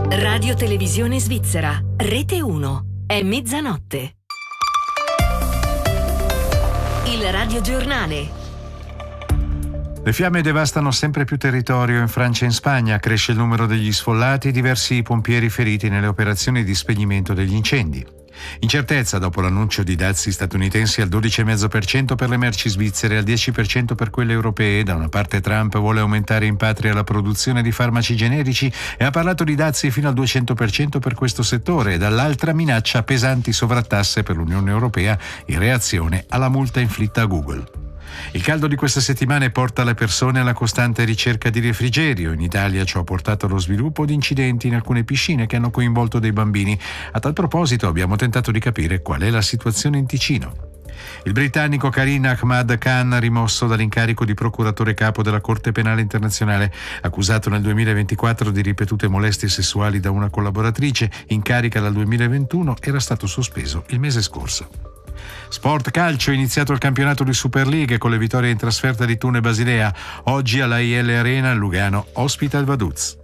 Radio Televisione Svizzera, Rete 1, è mezzanotte. Il radiogiornale. Le fiamme devastano sempre più territorio in Francia e in Spagna, cresce il numero degli sfollati e diversi pompieri feriti nelle operazioni di spegnimento degli incendi. Incertezza dopo l'annuncio di dazi statunitensi al 12,5% per le merci svizzere e al 10% per quelle europee. Da una parte Trump vuole aumentare in patria la produzione di farmaci generici e ha parlato di dazi fino al 200% per questo settore, e dall'altra minaccia pesanti sovrattasse per l'Unione Europea in reazione alla multa inflitta a Google. Il caldo di queste settimane porta le persone alla costante ricerca di refrigerio. In Italia ciò ha portato allo sviluppo di incidenti in alcune piscine che hanno coinvolto dei bambini. A tal proposito abbiamo tentato di capire qual è la situazione in Ticino. Il britannico Karim Ahmad Khan, rimosso dall'incarico di procuratore capo della Corte Penale Internazionale, accusato nel 2024 di ripetute molestie sessuali da una collaboratrice, in carica dal 2021, era stato sospeso il mese scorso. Sport calcio, iniziato il campionato di Super League con le vittorie in trasferta di Thun e Basilea. Oggi alla IL Arena Lugano ospita il Vaduz.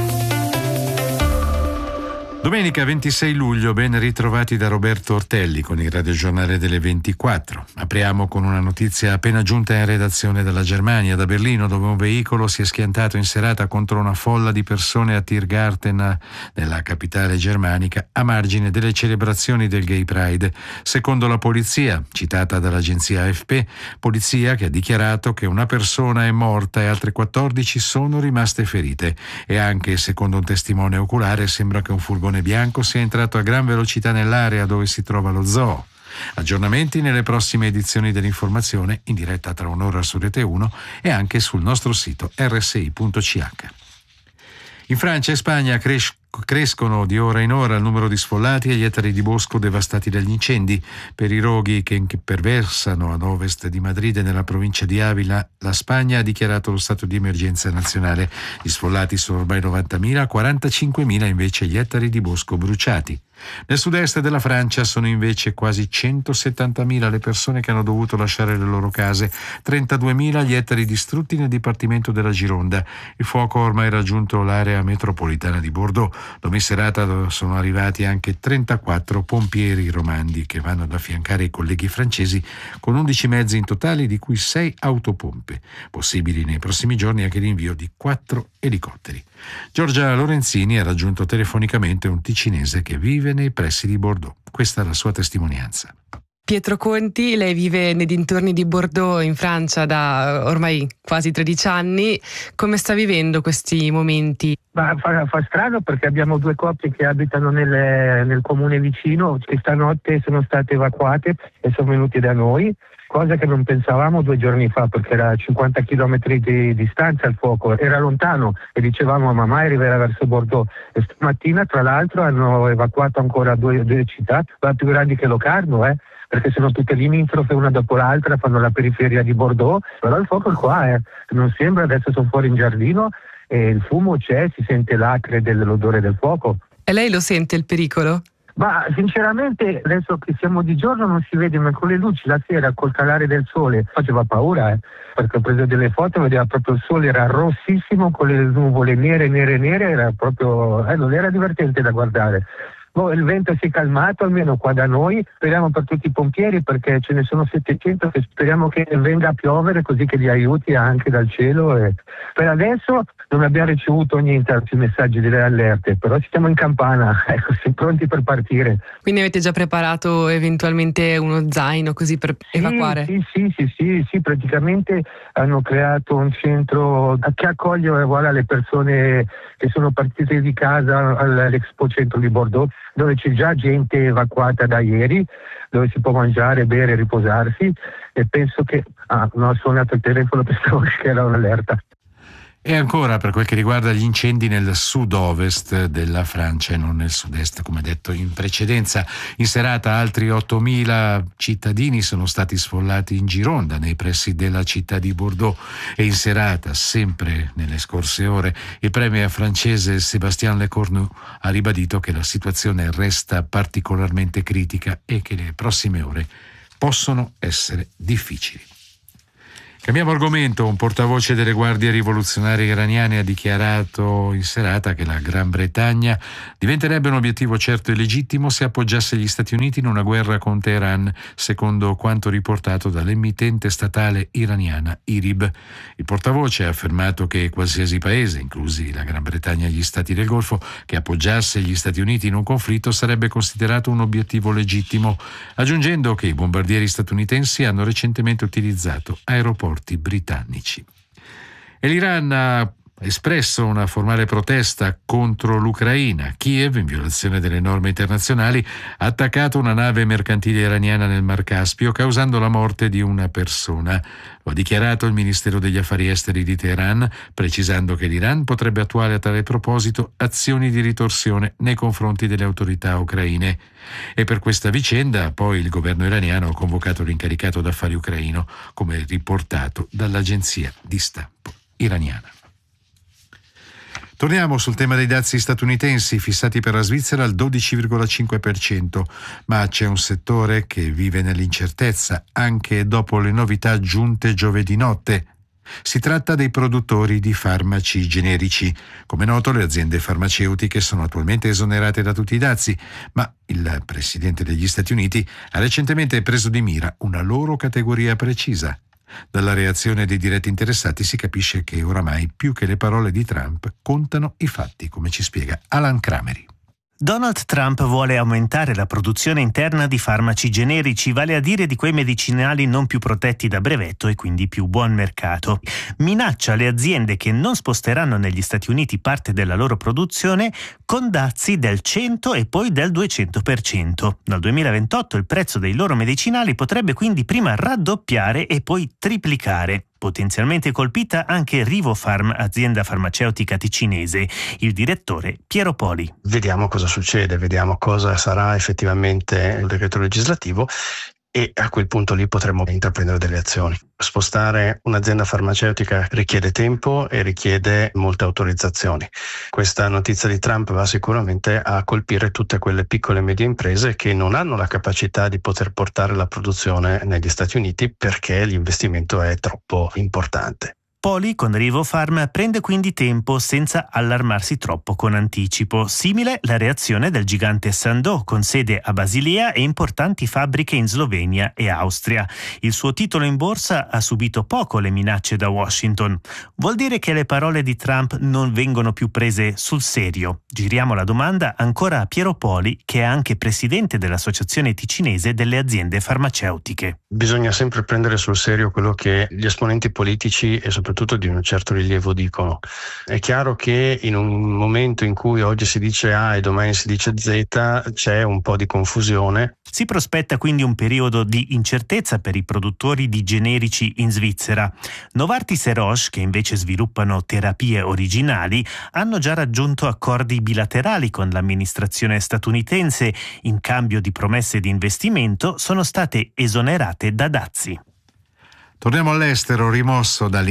Domenica 26 luglio, ben ritrovati da Roberto Ortelli con il radiogiornale delle 24. Apriamo con una notizia appena giunta in redazione dalla Germania, da Berlino, dove un veicolo si è schiantato in serata contro una folla di persone a Tiergarten, nella capitale germanica, a margine delle celebrazioni del Gay Pride. Secondo la polizia, citata dall'agenzia AFP, polizia che ha dichiarato che una persona è morta e altre 14 sono rimaste ferite. E anche, secondo un testimone oculare, sembra che un furgone bianco sia entrato a gran velocità nell'area dove si trova lo zoo. Aggiornamenti nelle prossime edizioni dell'informazione, in diretta tra un'ora su Rete 1 e anche sul nostro sito rsi.ch. In Francia e Spagna crescono di ora in ora il numero di sfollati e gli ettari di bosco devastati dagli incendi. Per i roghi che imperversano ad ovest di Madrid e nella provincia di Avila, la Spagna ha dichiarato lo stato di emergenza nazionale. Gli sfollati sono ormai 90.000, 45.000 invece gli ettari di bosco bruciati. Nel sud-est della Francia sono invece quasi 170.000 le persone che hanno dovuto lasciare le loro case, 32.000 gli ettari distrutti nel dipartimento della Gironda. Il fuoco ha ormai raggiunto l'area metropolitana di Bordeaux, dove in serata sono arrivati anche 34 pompieri romandi che vanno ad affiancare i colleghi francesi con 11 mezzi in totale, di cui 6 autopompe. Possibili nei prossimi giorni anche l'invio di 4 elicotteri. Giorgia Lorenzini ha raggiunto telefonicamente un ticinese che vive nei pressi di Bordeaux. Questa è la sua testimonianza. Pietro Conti, lei vive nei dintorni di Bordeaux in Francia da ormai quasi 13 anni. Come sta vivendo questi momenti? Fa strano perché abbiamo 2 coppie che abitano nel comune vicino, che stanotte sono state evacuate e sono venuti da noi, cosa che non pensavamo 2 giorni fa perché era a 50 km di distanza il fuoco, era lontano e dicevamo ma mai arriverà verso Bordeaux. E stamattina tra l'altro hanno evacuato ancora 2 città, la più grandi che Locarno, perché sono tutte limitrofe una dopo l'altra, fanno la periferia di Bordeaux, però il fuoco è qua, non sembra, adesso sono fuori in giardino e il fumo c'è, si sente l'acre dell'odore del fuoco. E lei lo sente il pericolo? Ma sinceramente adesso che siamo di giorno non si vede, ma con le luci la sera col calare del sole faceva paura, perché ho preso delle foto, vedeva proprio il sole, era rossissimo con le nuvole nere, era proprio, non era divertente da guardare. Il vento si è calmato almeno qua da noi, speriamo per tutti i pompieri perché ce ne sono 700 che speriamo che venga a piovere così che li aiuti anche dal cielo. E per adesso non abbiamo ricevuto niente altri messaggi delle allerte, però siamo in campana, siamo pronti per partire. Quindi avete già preparato eventualmente uno zaino così per evacuare? Sì, praticamente hanno creato un centro che accoglie le persone che sono partite di casa all'Expo Centro di Bordeaux, dove c'è già gente evacuata da ieri, dove si può mangiare, bere, riposarsi, e penso che non ho suonato il telefono, pensavo che era un'allerta. E ancora per quel che riguarda gli incendi nel sud-ovest della Francia e non nel sud-est, come detto in precedenza. In serata altri 8.000 cittadini sono stati sfollati in Gironda, nei pressi della città di Bordeaux, e in serata, sempre nelle scorse ore, il premier francese Sébastien Lecornu ha ribadito che la situazione resta particolarmente critica e che le prossime ore possono essere difficili. Cambiamo argomento. Un portavoce delle guardie rivoluzionarie iraniane ha dichiarato in serata che la Gran Bretagna diventerebbe un obiettivo certo e legittimo se appoggiasse gli Stati Uniti in una guerra con Teheran, secondo quanto riportato dall'emittente statale iraniana IRIB. Il portavoce ha affermato che qualsiasi paese, inclusi la Gran Bretagna e gli Stati del Golfo, che appoggiasse gli Stati Uniti in un conflitto sarebbe considerato un obiettivo legittimo, aggiungendo che i bombardieri statunitensi hanno recentemente utilizzato aeroporti britannici. E l'Iran ha espresso una formale protesta contro l'Ucraina. Kiev, in violazione delle norme internazionali, ha attaccato una nave mercantile iraniana nel Mar Caspio, causando la morte di una persona. Lo ha dichiarato il Ministero degli Affari Esteri di Teheran, precisando che l'Iran potrebbe attuare a tale proposito azioni di ritorsione nei confronti delle autorità ucraine. E per questa vicenda poi il governo iraniano ha convocato l'incaricato d'affari ucraino, come riportato dall'agenzia di stampa iraniana. Torniamo sul tema dei dazi statunitensi fissati per la Svizzera al 12,5%, ma c'è un settore che vive nell'incertezza anche dopo le novità giunte giovedì notte. Si tratta dei produttori di farmaci generici. Come noto, le aziende farmaceutiche sono attualmente esonerate da tutti i dazi, ma il presidente degli Stati Uniti ha recentemente preso di mira una loro categoria precisa. Dalla reazione dei diretti interessati si capisce che oramai più che le parole di Trump contano i fatti, come ci spiega Alan Crameri. Donald Trump vuole aumentare la produzione interna di farmaci generici, vale a dire di quei medicinali non più protetti da brevetto e quindi più buon mercato. Minaccia le aziende che non sposteranno negli Stati Uniti parte della loro produzione con dazi del 100 e poi del 200%. Dal 2028 il prezzo dei loro medicinali potrebbe quindi prima raddoppiare e poi triplicare. Potenzialmente colpita anche Rivofarm, azienda farmaceutica ticinese. Il direttore Piero Poli. Vediamo cosa succede, vediamo cosa sarà effettivamente il decreto legislativo e a quel punto lì potremo intraprendere delle azioni. Spostare un'azienda farmaceutica richiede tempo e richiede molte autorizzazioni. Questa notizia di Trump va sicuramente a colpire tutte quelle piccole e medie imprese che non hanno la capacità di poter portare la produzione negli Stati Uniti perché l'investimento è troppo importante. Poli con Rivofarm prende quindi tempo senza allarmarsi troppo con anticipo. Simile la reazione del gigante Sandoz, con sede a Basilea e importanti fabbriche in Slovenia e Austria. Il suo titolo in borsa ha subito poco le minacce da Washington. Vuol dire che le parole di Trump non vengono più prese sul serio? Giriamo la domanda ancora a Piero Poli, che è anche presidente dell'Associazione Ticinese delle Aziende Farmaceutiche. Bisogna sempre prendere sul serio quello che gli esponenti politici e soprattutto di un certo rilievo dicono. È chiaro che in un momento in cui oggi si dice A e domani si dice Z c'è un po' di confusione. Si prospetta quindi un periodo di incertezza per i produttori di generici in Svizzera. Novartis e Roche, che invece sviluppano terapie originali, hanno già raggiunto accordi bilaterali con l'amministrazione statunitense. In cambio di promesse di investimento sono state esonerate da dazi. Torniamo all'estero. Rimosso dal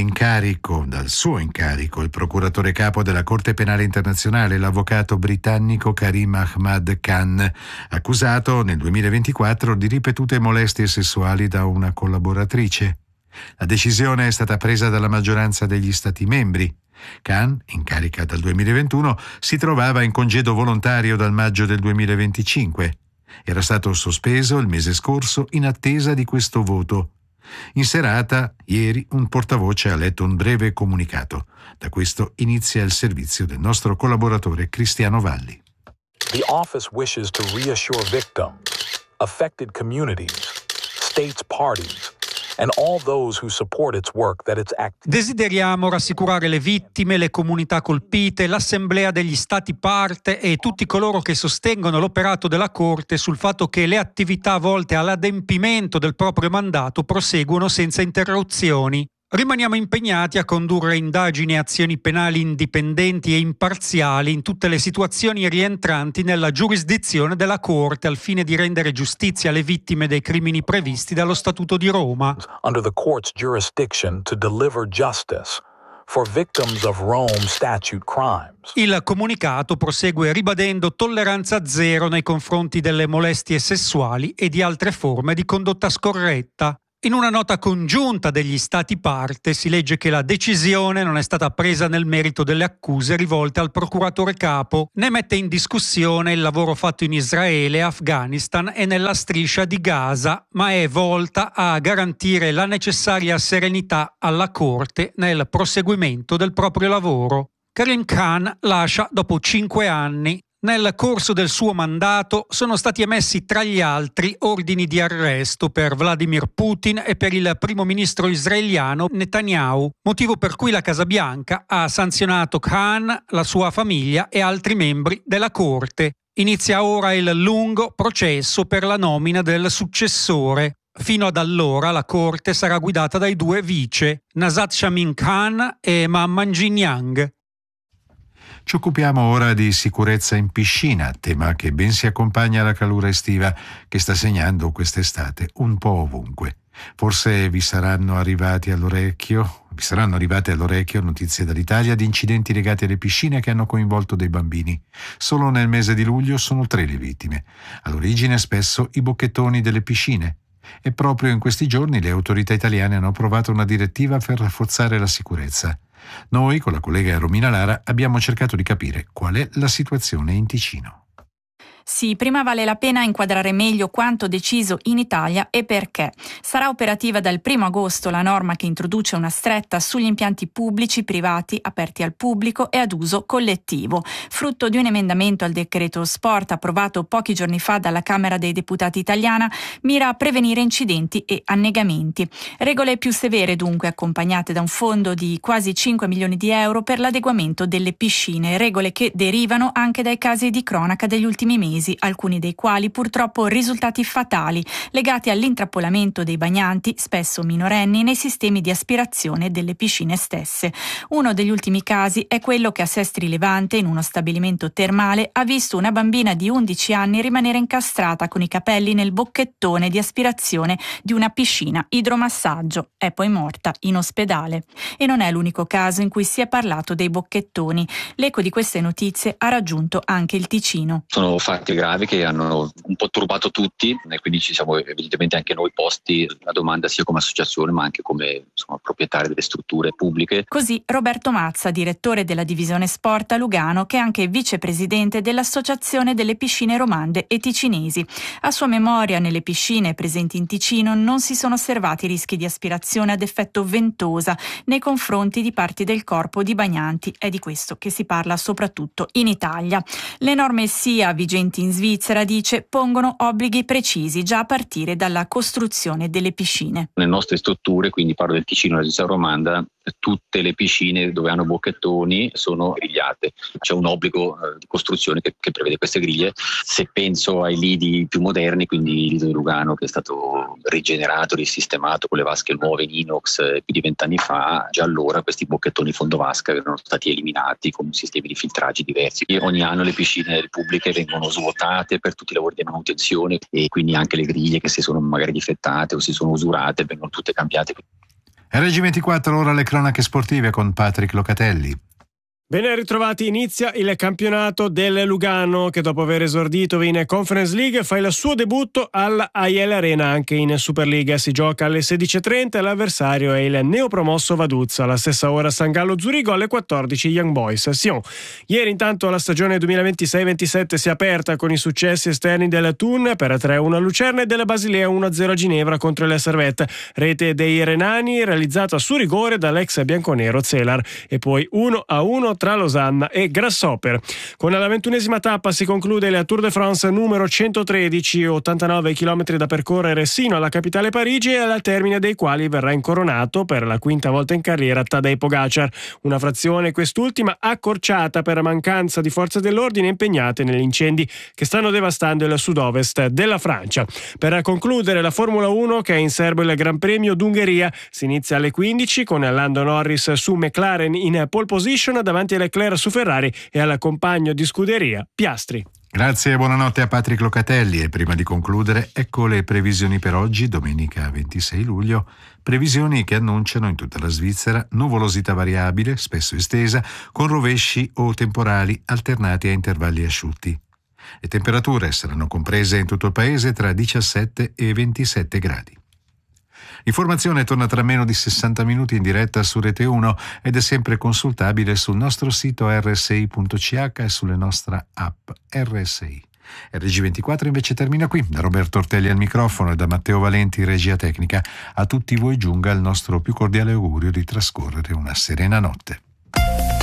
suo incarico, il procuratore capo della Corte Penale Internazionale, l'avvocato britannico Karim Ahmad Khan, accusato nel 2024 di ripetute molestie sessuali da una collaboratrice. La decisione è stata presa dalla maggioranza degli Stati membri. Khan, in carica dal 2021, si trovava in congedo volontario dal maggio del 2025. Era stato sospeso il mese scorso in attesa di questo voto. In serata, ieri, un portavoce ha letto un breve comunicato. Da questo inizia il servizio del nostro collaboratore Cristiano Valli. The office wishes to reassure victims, affected communities, states parties, and all those who support its work that its act. Desideriamo rassicurare le vittime, le comunità colpite, l'Assemblea degli Stati parte e tutti coloro che sostengono l'operato della Corte sul fatto che le attività volte all'adempimento del proprio mandato proseguono senza interruzioni. Rimaniamo impegnati a condurre indagini e azioni penali indipendenti e imparziali in tutte le situazioni rientranti nella giurisdizione della Corte al fine di rendere giustizia alle vittime dei crimini previsti dallo Statuto di Roma. Under the court's jurisdiction to deliver justice for victims of Rome statute crimes. Il comunicato prosegue ribadendo tolleranza zero nei confronti delle molestie sessuali e di altre forme di condotta scorretta. In una nota congiunta degli Stati parte si legge che la decisione non è stata presa nel merito delle accuse rivolte al procuratore capo, né mette in discussione il lavoro fatto in Israele, Afghanistan e nella striscia di Gaza, ma è volta a garantire la necessaria serenità alla Corte nel proseguimento del proprio lavoro. Karim Khan lascia dopo 5 anni. Nel corso del suo mandato sono stati emessi tra gli altri ordini di arresto per Vladimir Putin e per il primo ministro israeliano Netanyahu, motivo per cui la Casa Bianca ha sanzionato Khan, la sua famiglia e altri membri della Corte. Inizia ora il lungo processo per la nomina del successore. Fino ad allora la Corte sarà guidata dai 2 vice, Nazat Shamin Khan e Mamman Jinyang. Ci occupiamo ora di sicurezza in piscina, tema che ben si accompagna alla calura estiva che sta segnando quest'estate un po' ovunque. Forse vi saranno arrivate all'orecchio notizie dall'Italia di incidenti legati alle piscine che hanno coinvolto dei bambini. Solo nel mese di luglio sono 3 le vittime. All'origine spesso i bocchettoni delle piscine. E proprio in questi giorni le autorità italiane hanno approvato una direttiva per rafforzare la sicurezza. Noi, con la collega Romina Lara, abbiamo cercato di capire qual è la situazione in Ticino. Sì, prima vale la pena inquadrare meglio quanto deciso in Italia e perché. Sarà operativa dal 1 agosto la norma che introduce una stretta sugli impianti pubblici privati aperti al pubblico e ad uso collettivo. Frutto di un emendamento al decreto sport approvato pochi giorni fa dalla Camera dei Deputati italiana, mira a prevenire incidenti e annegamenti. Regole più severe dunque, accompagnate da un fondo di quasi 5 milioni di euro per l'adeguamento delle piscine. Regole che derivano anche dai casi di cronaca degli ultimi mesi, alcuni dei quali purtroppo risultati fatali, legati all'intrappolamento dei bagnanti, spesso minorenni, nei sistemi di aspirazione delle piscine stesse. Uno degli ultimi casi è quello che a Sestri Levante, in uno stabilimento termale, ha visto una bambina di 11 anni rimanere incastrata con i capelli nel bocchettone di aspirazione di una piscina idromassaggio. È poi morta in ospedale. E non è l'unico caso in cui si è parlato dei bocchettoni. L'eco di queste notizie ha raggiunto anche il Ticino. Sono fatti gravi che hanno un po' turbato tutti e quindi ci siamo evidentemente anche noi posti la domanda sia come associazione ma anche come proprietari delle strutture pubbliche. Così Roberto Mazza, direttore della divisione sport a Lugano, che è anche vicepresidente dell'Associazione delle piscine romande e ticinesi. A sua memoria, nelle piscine presenti in Ticino non si sono osservati rischi di aspirazione ad effetto ventosa nei confronti di parti del corpo di bagnanti. È di questo che si parla soprattutto in Italia. Le norme SIA vigenti in Svizzera, dice, pongono obblighi precisi già a partire dalla costruzione delle piscine. Nelle nostre strutture, quindi parlo del Ticino e della Svizzera romanda, tutte le piscine dove hanno bocchettoni sono grigliate. C'è un obbligo di costruzione che prevede queste griglie. Se penso ai lidi più moderni, quindi il lido di Lugano che è stato rigenerato, risistemato con le vasche nuove in inox più di 20 anni fa, già allora questi bocchettoni fondovasca erano stati eliminati con sistemi di filtraggi diversi. E ogni anno le piscine pubbliche vengono svuotate per tutti i lavori di manutenzione e quindi anche le griglie che si sono magari difettate o si sono usurate vengono tutte cambiate. RG24, ora le cronache sportive con Patrick Locatelli. Ben ritrovati, inizia il campionato del Lugano che dopo aver esordito in Conference League fa il suo debutto all'Aiel Arena anche in Superliga. Si gioca alle 16:30 e l'avversario è il neopromosso Vaduz. Alla stessa ora San Gallo Zurigo, alle 14 Young Boys Sion. Ieri intanto la stagione 2026-27 si è aperta con i successi esterni del Thun per 3-1 a Lucerna e della Basilea 1-0 a Ginevra contro le Servette. Rete dei Renani realizzata su rigore dall'ex bianconero Zelar e poi 1-1 tra Losanna e Grasshopper. Con la 21esima tappa si conclude il Tour de France numero 113, 89 km da percorrere sino alla capitale Parigi, e al termine dei quali verrà incoronato per la 5ª volta in carriera Tadej Pogacar. Una frazione quest'ultima accorciata per mancanza di forze dell'ordine impegnate negli incendi che stanno devastando il sud-ovest della Francia. Per concludere la Formula 1, che è in serbo il Gran Premio d'Ungheria, si inizia alle 15 con Lando Norris su McLaren in pole position davanti a Leclerc su Ferrari e al compagno di scuderia Piastri. Grazie e buonanotte a Patrick Locatelli. E prima di concludere, ecco le previsioni per oggi, domenica 26 luglio. Previsioni che annunciano in tutta la Svizzera nuvolosità variabile, spesso estesa, con rovesci o temporali alternati a intervalli asciutti. Le temperature saranno comprese in tutto il paese tra 17 e 27 gradi. L'informazione torna tra meno di 60 minuti in diretta su Rete 1 ed è sempre consultabile sul nostro sito rsi.ch e sulle nostre app RSI. RG24 invece termina qui. Da Roberto Ortelli al microfono e da Matteo Valenti, regia tecnica, a tutti voi giunga il nostro più cordiale augurio di trascorrere una serena notte.